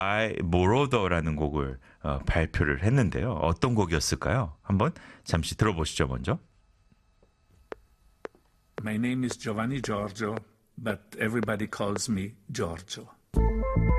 I Moroder라는 곡을 발표를 했는데요. 어떤 곡이었을까요? 한번 잠시 들어보시죠, 먼저. My name is Giovanni Giorgio, but everybody calls me Giorgio.